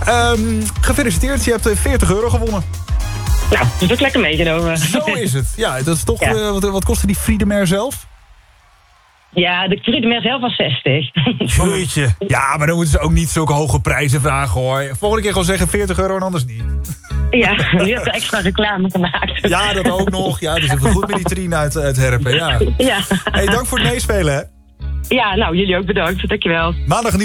Gefeliciteerd, je hebt €40 gewonnen. Nou, dat is ook lekker meegenomen. Zo is het. Ja, dat is toch... Ja. Wat kostte die Friedemer zelf? Ja, de Friedemer zelf was 60. Jeetje. Ja, maar dan moeten ze ook niet zulke hoge prijzen vragen, hoor. Volgende keer gewoon zeggen €40 en anders niet. Ja, nu heb je extra reclame gemaakt. Ja, dat ook nog. Ja, dus even goed met die trien uit Herpen, ja. Ja. Hey, dank voor het meespelen, hè. Ja, nou, jullie ook bedankt. Dankjewel. Maandag